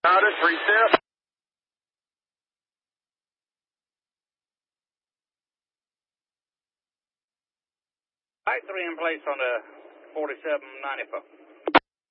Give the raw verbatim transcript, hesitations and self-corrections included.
Crowded, three step. Right, three in place on the forty-seven ninety-four.